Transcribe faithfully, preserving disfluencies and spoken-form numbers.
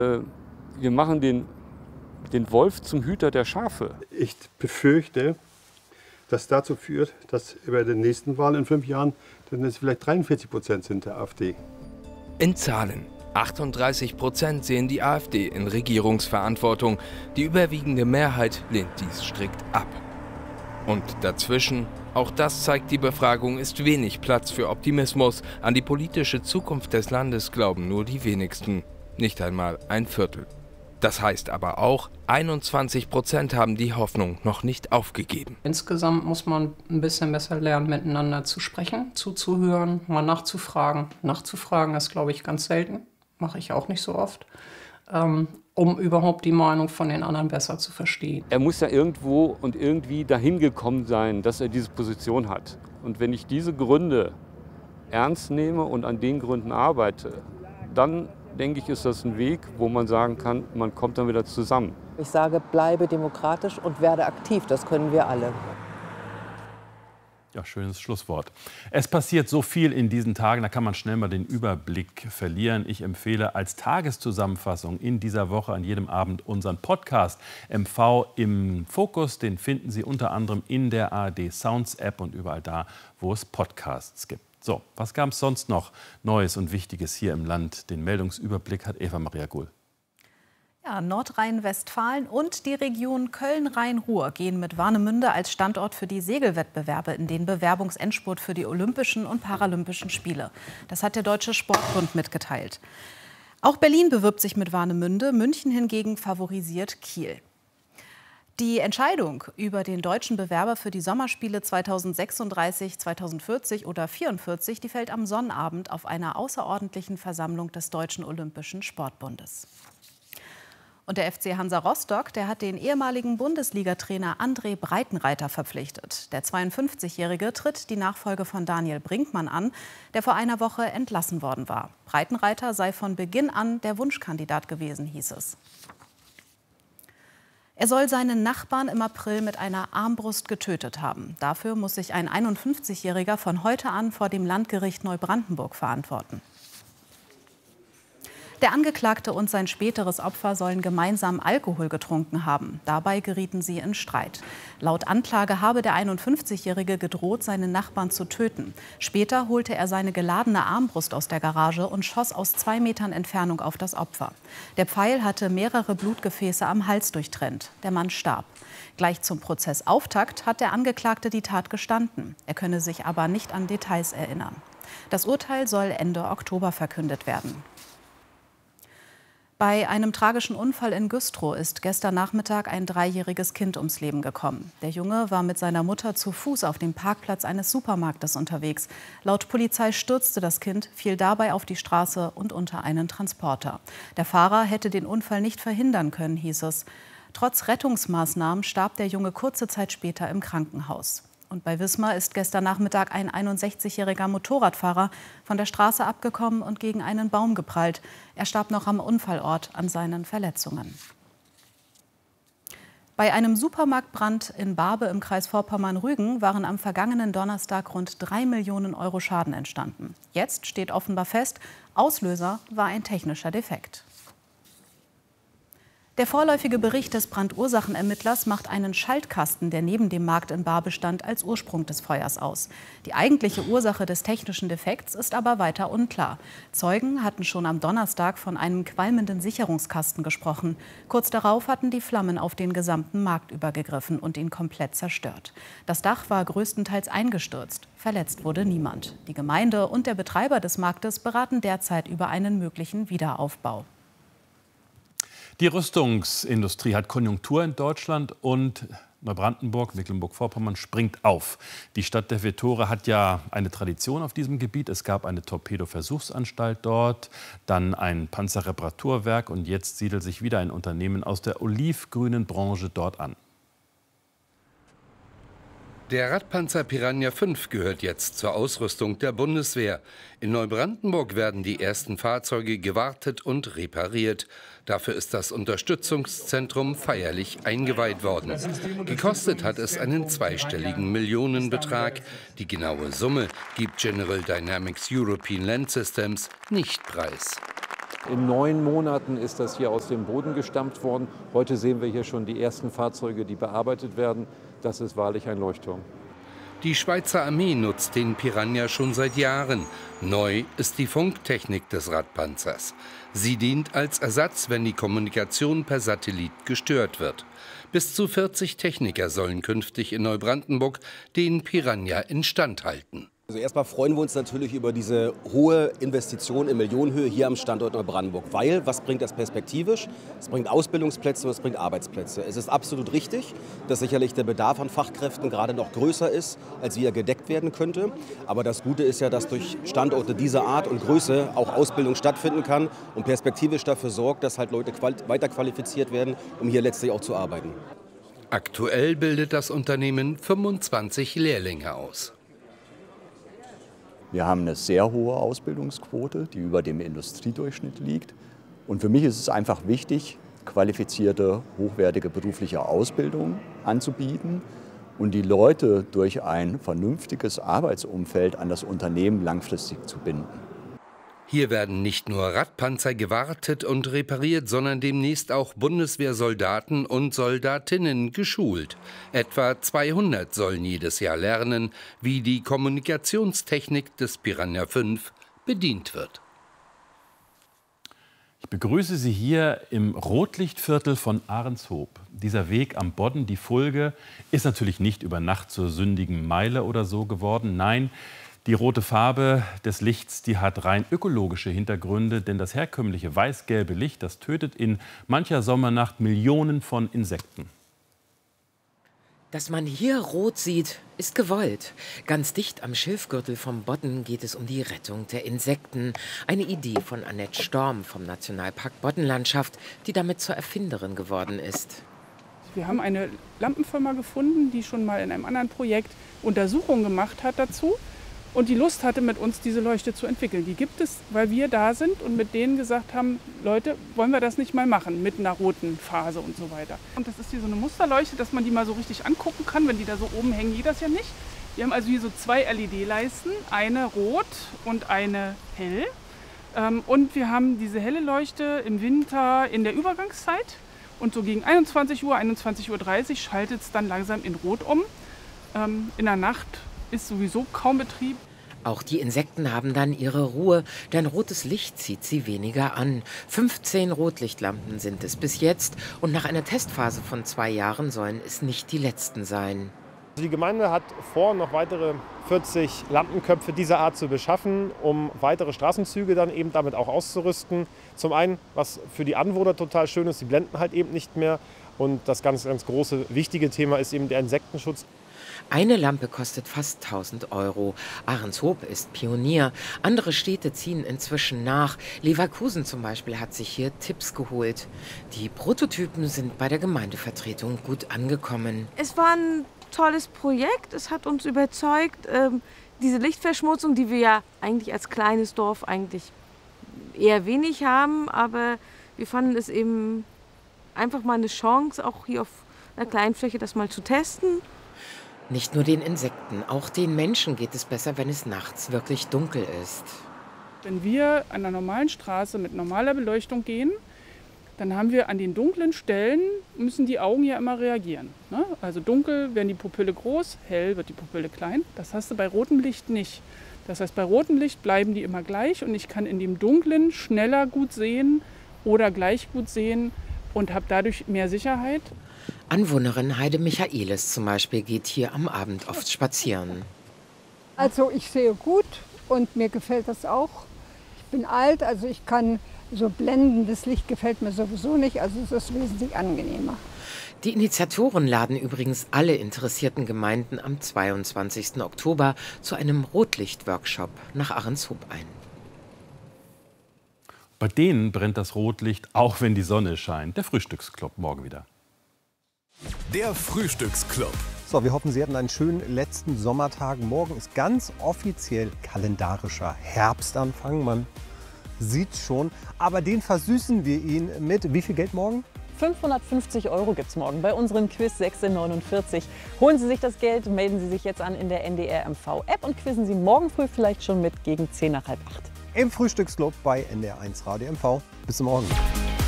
Wir machen den, den Wolf zum Hüter der Schafe. Ich befürchte, dass dazu führt, dass bei den nächsten Wahlen in fünf Jahren dann es vielleicht dreiundvierzig Prozent sind der AfD. In Zahlen. achtunddreißig Prozent sehen die AfD in Regierungsverantwortung. Die überwiegende Mehrheit lehnt dies strikt ab. Und dazwischen, auch das zeigt die Befragung, ist wenig Platz für Optimismus. An die politische Zukunft des Landes glauben nur die wenigsten. Nicht einmal ein Viertel. Das heißt aber auch, einundzwanzig Prozent haben die Hoffnung noch nicht aufgegeben. Insgesamt muss man ein bisschen besser lernen, miteinander zu sprechen, zuzuhören, mal nachzufragen. Nachzufragen ist, glaube ich, ganz selten. Mache ich auch nicht so oft. Ähm, um überhaupt die Meinung von den anderen besser zu verstehen. Er muss ja irgendwo und irgendwie dahin gekommen sein, dass er diese Position hat. Und wenn ich diese Gründe ernst nehme und an den Gründen arbeite, dann denke ich, ist das ein Weg, wo man sagen kann, man kommt dann wieder zusammen. Ich sage, bleibe demokratisch und werde aktiv. Das können wir alle. Ja, schönes Schlusswort. Es passiert so viel in diesen Tagen, da kann man schnell mal den Überblick verlieren. Ich empfehle als Tageszusammenfassung in dieser Woche an jedem Abend unseren Podcast M V im Fokus. Den finden Sie unter anderem in der A R D Sounds App und überall da, wo es Podcasts gibt. So, was gab es sonst noch Neues und Wichtiges hier im Land? Den Meldungsüberblick hat Eva Maria Gull. Ja, Nordrhein-Westfalen und die Region Köln-Rhein-Ruhr gehen mit Warnemünde als Standort für die Segelwettbewerbe in den Bewerbungsendspurt für die Olympischen und Paralympischen Spiele. Das hat der Deutsche Sportbund mitgeteilt. Auch Berlin bewirbt sich mit Warnemünde, München hingegen favorisiert Kiel. Die Entscheidung über den deutschen Bewerber für die Sommerspiele zweitausendsechsunddreißig, zweitausendvierzig oder vierundvierzig, die fällt am Sonnabend auf einer außerordentlichen Versammlung des Deutschen Olympischen Sportbundes. Und der F C Hansa Rostock, der hat den ehemaligen Bundesliga-Trainer André Breitenreiter verpflichtet. Der zweiundfünfzigjährige tritt die Nachfolge von Daniel Brinkmann an, der vor einer Woche entlassen worden war. Breitenreiter sei von Beginn an der Wunschkandidat gewesen, hieß es. Er soll seinen Nachbarn im April mit einer Armbrust getötet haben. Dafür muss sich ein einundfünfzigjähriger von heute an vor dem Landgericht Neubrandenburg verantworten. Der Angeklagte und sein späteres Opfer sollen gemeinsam Alkohol getrunken haben. Dabei gerieten sie in Streit. Laut Anklage habe der einundfünfzigjährige gedroht, seinen Nachbarn zu töten. Später holte er seine geladene Armbrust aus der Garage und schoss aus zwei Metern Entfernung auf das Opfer. Der Pfeil hatte mehrere Blutgefäße am Hals durchtrennt. Der Mann starb. Gleich zum Prozessauftakt hat der Angeklagte die Tat gestanden. Er könne sich aber nicht an Details erinnern. Das Urteil soll Ende Oktober verkündet werden. Bei einem tragischen Unfall in Güstrow ist gestern Nachmittag ein dreijähriges Kind ums Leben gekommen. Der Junge war mit seiner Mutter zu Fuß auf dem Parkplatz eines Supermarktes unterwegs. Laut Polizei stürzte das Kind, fiel dabei auf die Straße und unter einen Transporter. Der Fahrer hätte den Unfall nicht verhindern können, hieß es. Trotz Rettungsmaßnahmen starb der Junge kurze Zeit später im Krankenhaus. Und bei Wismar ist gestern Nachmittag ein einundsechzigjähriger Motorradfahrer von der Straße abgekommen und gegen einen Baum geprallt. Er starb noch am Unfallort an seinen Verletzungen. Bei einem Supermarktbrand in Barbe im Kreis Vorpommern-Rügen waren am vergangenen Donnerstag rund drei Millionen Euro Schaden entstanden. Jetzt steht offenbar fest, Auslöser war ein technischer Defekt. Der vorläufige Bericht des Brandursachenermittlers macht einen Schaltkasten, der neben dem Markt in Barbe stand, als Ursprung des Feuers aus. Die eigentliche Ursache des technischen Defekts ist aber weiter unklar. Zeugen hatten schon am Donnerstag von einem qualmenden Sicherungskasten gesprochen. Kurz darauf hatten die Flammen auf den gesamten Markt übergegriffen und ihn komplett zerstört. Das Dach war größtenteils eingestürzt. Verletzt wurde niemand. Die Gemeinde und der Betreiber des Marktes beraten derzeit über einen möglichen Wiederaufbau. Die Rüstungsindustrie hat Konjunktur in Deutschland und Neubrandenburg, Mecklenburg-Vorpommern springt auf. Die Stadt der vier Tore hat ja eine Tradition auf diesem Gebiet. Es gab eine Torpedo-Versuchsanstalt dort, dann ein Panzerreparaturwerk und jetzt siedelt sich wieder ein Unternehmen aus der olivgrünen Branche dort an. Der Radpanzer Piranha fünf gehört jetzt zur Ausrüstung der Bundeswehr. In Neubrandenburg werden die ersten Fahrzeuge gewartet und repariert. Dafür ist das Unterstützungszentrum feierlich eingeweiht worden. Gekostet hat es einen zweistelligen Millionenbetrag. Die genaue Summe gibt General Dynamics European Land Systems nicht preis. In neun Monaten ist das hier aus dem Boden gestampft worden. Heute sehen wir hier schon die ersten Fahrzeuge, die bearbeitet werden. Das ist wahrlich ein Leuchtturm. Die Schweizer Armee nutzt den Piranha schon seit Jahren. Neu ist die Funktechnik des Radpanzers. Sie dient als Ersatz, wenn die Kommunikation per Satellit gestört wird. Bis zu vierzig Techniker sollen künftig in Neubrandenburg den Piranha instand halten. Also erstmal freuen wir uns natürlich über diese hohe Investition in Millionenhöhe hier am Standort Neubrandenburg. Weil, was bringt das perspektivisch? Es bringt Ausbildungsplätze und es bringt Arbeitsplätze. Es ist absolut richtig, dass sicherlich der Bedarf an Fachkräften gerade noch größer ist, als wie er gedeckt werden könnte. Aber das Gute ist ja, dass durch Standorte dieser Art und Größe auch Ausbildung stattfinden kann und perspektivisch dafür sorgt, dass halt Leute weiter qualifiziert werden, um hier letztlich auch zu arbeiten. Aktuell bildet das Unternehmen fünfundzwanzig Lehrlinge aus. Wir haben eine sehr hohe Ausbildungsquote, die über dem Industriedurchschnitt liegt. Und für mich ist es einfach wichtig, qualifizierte, hochwertige berufliche Ausbildung anzubieten und die Leute durch ein vernünftiges Arbeitsumfeld an das Unternehmen langfristig zu binden. Hier werden nicht nur Radpanzer gewartet und repariert, sondern demnächst auch Bundeswehrsoldaten und Soldatinnen geschult. Etwa zweihundert sollen jedes Jahr lernen, wie die Kommunikationstechnik des Piranha fünf bedient wird. Ich begrüße Sie hier im Rotlichtviertel von Ahrenshoop. Dieser Weg am Bodden, die Fulge, ist natürlich nicht über Nacht zur sündigen Meile oder so geworden. Nein, die rote Farbe des Lichts, die hat rein ökologische Hintergründe, denn das herkömmliche weiß-gelbe Licht, das tötet in mancher Sommernacht Millionen von Insekten. Dass man hier rot sieht, ist gewollt. Ganz dicht am Schilfgürtel vom Bodden geht es um die Rettung der Insekten. Eine Idee von Annette Storm vom Nationalpark Boddenlandschaft, die damit zur Erfinderin geworden ist. Wir haben eine Lampenfirma gefunden, die schon mal in einem anderen Projekt Untersuchungen gemacht hat dazu. Und die Lust hatte, mit uns diese Leuchte zu entwickeln. Die gibt es, weil wir da sind und mit denen gesagt haben, Leute, wollen wir das nicht mal machen mit einer roten Phase und so weiter. Und das ist hier so eine Musterleuchte, dass man die mal so richtig angucken kann. Wenn die da so oben hängen, geht das ja nicht. Wir haben also hier so zwei L E D-Leisten, eine rot und eine hell. Und wir haben diese helle Leuchte im Winter in der Übergangszeit. Und so gegen einundzwanzig Uhr, einundzwanzig Uhr dreißig schaltet es dann langsam in Rot um. In der Nacht ist sowieso kaum Betrieb. Auch die Insekten haben dann ihre Ruhe, denn rotes Licht zieht sie weniger an. fünfzehn Rotlichtlampen sind es bis jetzt und nach einer Testphase von zwei Jahren sollen es nicht die letzten sein. Die Gemeinde hat vor, noch weitere vierzig Lampenköpfe dieser Art zu beschaffen, um weitere Straßenzüge dann eben damit auch auszurüsten. Zum einen, was für die Anwohner total schön ist, die blenden halt eben nicht mehr. Und das ganz, ganz große, wichtige Thema ist eben der Insektenschutz. Eine Lampe kostet fast tausend Euro. Ahrenshoop ist Pionier. Andere Städte ziehen inzwischen nach. Leverkusen zum Beispiel hat sich hier Tipps geholt. Die Prototypen sind bei der Gemeindevertretung gut angekommen. Es war ein tolles Projekt. Es hat uns überzeugt, ähm, diese Lichtverschmutzung, die wir ja eigentlich als kleines Dorf eigentlich eher wenig haben. Aber wir fanden es eben einfach mal eine Chance, auch hier auf einer kleinen Fläche das mal zu testen. Nicht nur den Insekten, auch den Menschen geht es besser, wenn es nachts wirklich dunkel ist. Wenn wir an einer normalen Straße mit normaler Beleuchtung gehen, dann haben wir an den dunklen Stellen, müssen die Augen ja immer reagieren. Ne? Also dunkel werden die Pupille groß, hell wird die Pupille klein. Das hast du bei rotem Licht nicht. Das heißt, bei rotem Licht bleiben die immer gleich und ich kann in dem Dunklen schneller gut sehen oder gleich gut sehen und habe dadurch mehr Sicherheit. Anwohnerin Heide Michaelis zum Beispiel geht hier am Abend oft spazieren. Also ich sehe gut und mir gefällt das auch. Ich bin alt, also ich kann, so blendendes Licht gefällt mir sowieso nicht, also es ist wesentlich angenehmer. Die Initiatoren laden übrigens alle interessierten Gemeinden am zweiundzwanzigsten Oktober zu einem Rotlicht-Workshop nach Ahrenshoop ein. Bei denen brennt das Rotlicht, auch wenn die Sonne scheint. Der Frühstücksclub morgen wieder. Der Frühstücksclub. So, wir hoffen, Sie hatten einen schönen letzten Sommertag. Morgen ist ganz offiziell kalendarischer Herbstanfang. Man sieht schon. Aber den versüßen wir Ihnen mit wie viel Geld morgen? fünfhundertfünfzig Euro gibt es morgen bei unserem Quiz sechs in neunundvierzig. Holen Sie sich das Geld, melden Sie sich jetzt an in der N D R M V App und quizzen Sie morgen früh vielleicht schon mit gegen zehn nach halb acht. im Frühstücksclub bei N D R eins Radio M V. Bis morgen.